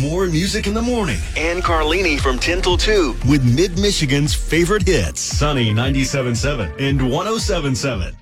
More music in the morning. Ann Carlini from 10 till 2. With Mid-Michigan's favorite hits. Sunny 97.7 and 107.7.